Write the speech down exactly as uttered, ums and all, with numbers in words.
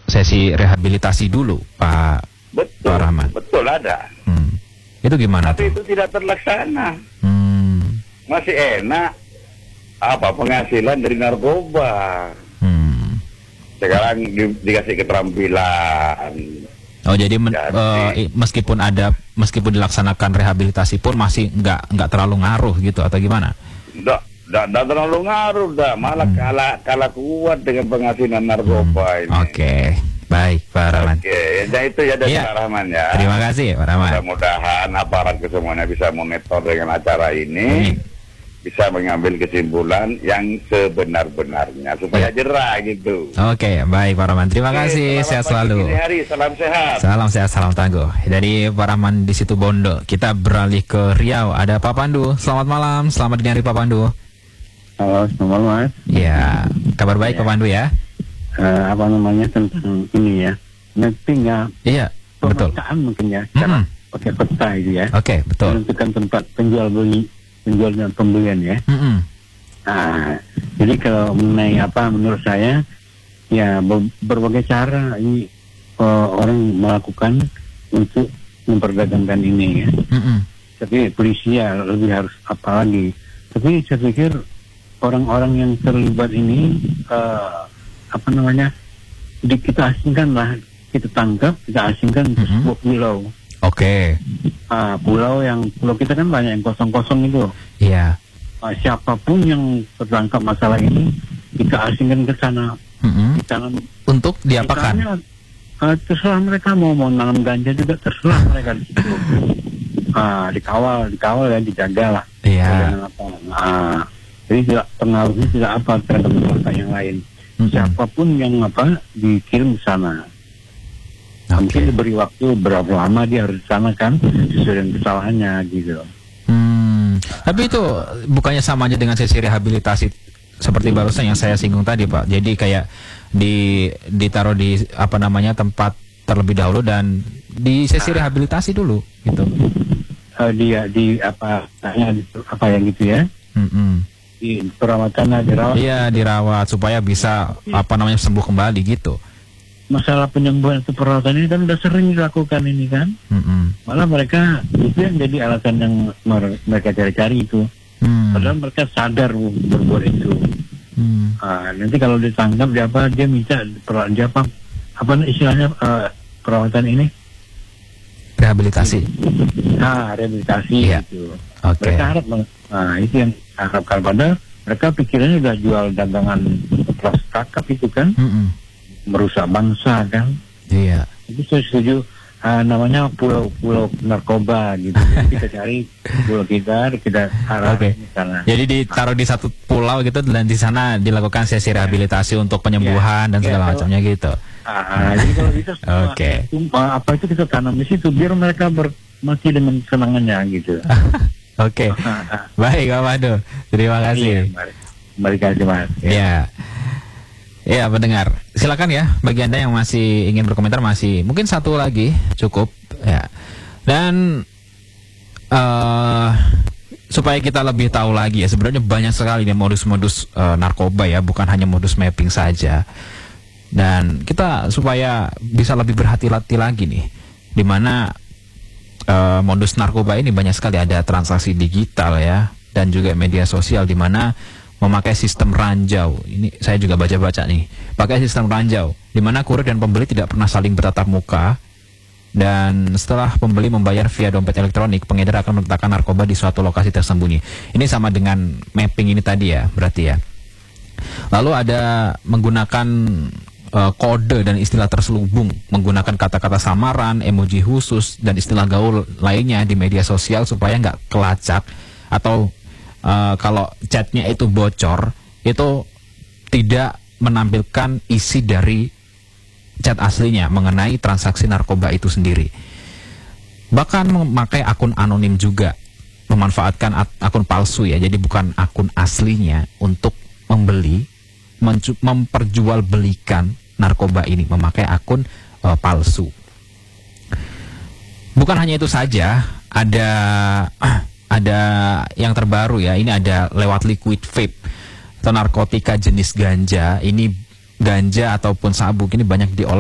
sesi rehabilitasi dulu, Pak Betul, Pak Rahman. betul ada. Hmm. Itu gimana Tapi tuh? itu tidak terlaksana. Hmm. Masih enak apa penghasilan dari narkoba. Hmm. Sekarang di, dikasih keterampilan. Oh jadi, men, Jadi- eh, i- meskipun ada meskipun dilaksanakan rehabilitasi pun masih nggak nggak terlalu ngaruh gitu atau gimana? Nggak, nggak, nggak terlalu ngaruh dah. Malah kalah kalah kuat dengan penghasilan narkoba ini. Oke, baik Pak Rahman. Oke, ya itu ya dari Iya. Pak Rahman ya. Terima kasih Pak Rahman. Mudah-mudahan aparat kesemuanya bisa monitor dengan acara ini, Amin. bisa mengambil kesimpulan yang sebenar-benarnya supaya Ya. jerah gitu. Oke, baik Pak Rahman. Terima Oke, kasih, selamat sehat pagi selalu. dini hari, salam sehat. Salam sehat, salam tangguh. Dari Pak Rahman di situ Bondo, kita beralih ke Riau. Ada Pak Pandu. Selamat malam, selamat dini hari Pak Pandu. Halo, selamat malam Mas. Ya, kabar baik Ya. Pak Pandu ya? Eh, apa namanya tentang ini ya, mapping ya, Iya, betul. pemetaan mungkin ya, cara Mm-mm. pakai peta itu ya, Oke, betul. menentukan tempat penjual beli, penjual dan pembelian ya. Mm-mm. Nah, jadi kalau mengenai apa menurut saya, ya ber- berbagai cara ini eh, orang melakukan untuk memperdagangkan ini ya. Mm-mm. Tapi polisi ya lebih harus apa lagi. Tapi saya pikir orang-orang yang terlibat ini eh, apa namanya di, kita asingkan lah, kita tangkap, kita asingkan ke Mhm. sebuah pulau. Oke, Ah, pulau yang pulau kita kan banyak yang kosong-kosong itu. iya. Ah, siapapun yang tertangkap masalah ini kita asingkan ke sana. Mm-mm. Di sana Untuk diapakan? misalnya, ah, terserah mereka mau mau nanam ganja juga terserah mereka di situ. Ah, dikawal, dikawal ya, dijaga lah. Iya. Jangan apa. Nah, jadi tidak pengaruhnya tidak apa terhadap masyarakat yang lain. Mm-mm. Siapapun yang apa dikirim ke sana, mungkin Oke. diberi waktu berapa lama dia harus di sana kan sesuai dengan kesalahannya gitu. Hmm, tapi itu bukannya sama aja dengan sesi rehabilitasi seperti barusan yang saya singgung tadi, Pak. Jadi kayak di ditaruh di apa namanya tempat terlebih dahulu dan di sesi rehabilitasi dulu gitu. Eh, dia di apa tanya apa yang gitu ya, Mm-mm. di perawatannya dirawat. Iya, dirawat supaya bisa apa namanya sembuh kembali gitu. Masalah penyembuhan atau perawatan ini kan udah sering dilakukan ini kan, Mm-mm. malah mereka itu yang jadi alasan yang mer- mereka cari-cari itu. Hmm. Padahal mereka sadar berbuat itu. Hmm. Ah, nanti kalau ditangkap dia apa dia minta per- dia apa apa istilahnya eh, perawatan ini, Rehabilitasi. nah rehabilitasi Iya. gitu. Oke. Mereka harap, nah itu yang harapkan, padahal mereka pikirannya udah jual dagangan kelas kakap itu kan, Mm-mm. merusak bangsa kan. Iya. Itu saya setuju. Ah, namanya pulau-pulau narkoba gitu. Jadi kita cari pulau kita, kita arah Oke. ke sana. Jadi ditaruh di satu pulau gitu dan di sana dilakukan sesi rehabilitasi untuk penyembuhan dan segala Iya, macamnya gitu. Ah, jadi kalau bisa semua, Oke. semua apa itu kita tanam di situ biar mereka ber, mati dengan senangannya gitu. Oke. Baik, Pak Pandu. Terima Iya, kasih. mari, mari kasih mas. Ya. Ya, pendengar. Silakan ya bagi Anda yang masih ingin berkomentar, masih mungkin satu lagi cukup ya. Dan eh supaya kita lebih tahu lagi ya, sebenarnya banyak sekali nih modus-modus eh, narkoba ya, bukan hanya modus mapping saja. Dan kita supaya bisa lebih berhati-hati lagi nih, di mana eh, modus narkoba ini banyak sekali, ada transaksi digital ya, dan juga media sosial di mana memakai sistem ranjau. Ini saya juga baca-baca nih. Pakai sistem ranjau di mana kurir dan pembeli tidak pernah saling bertatap muka, dan setelah pembeli membayar via dompet elektronik, pengedar akan meletakkan narkoba di suatu lokasi tersembunyi. Ini sama dengan mapping ini tadi ya, berarti ya. Lalu ada menggunakan uh, kode dan istilah terselubung, menggunakan kata-kata samaran, emoji khusus, dan istilah gaul lainnya di media sosial supaya nggak kelacak, atau Uh, kalau chatnya itu bocor, itu tidak menampilkan isi dari chat aslinya mengenai transaksi narkoba itu sendiri. Bahkan memakai akun anonim juga, memanfaatkan akun palsu ya, jadi bukan akun aslinya untuk membeli, memperjualbelikan narkoba ini, memakai akun uh, palsu. Bukan hanya itu saja, ada ada yang terbaru ya, ini ada lewat liquid vape atau narkotika jenis ganja. Ini ganja ataupun sabuk ini banyak diolah